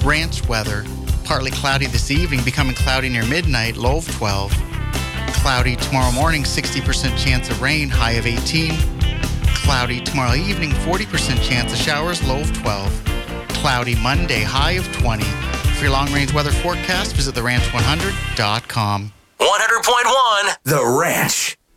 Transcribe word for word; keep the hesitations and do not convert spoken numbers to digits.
Ranch weather. Partly cloudy this evening, becoming cloudy near midnight, low of twelve. Cloudy tomorrow morning, sixty percent chance of rain, high of eighteen. Cloudy tomorrow evening, forty percent chance of showers, low of twelve. Cloudy Monday, high of twenty. For your long-range weather forecast, visit the ranch one hundred dot com. one hundred point one The Ranch.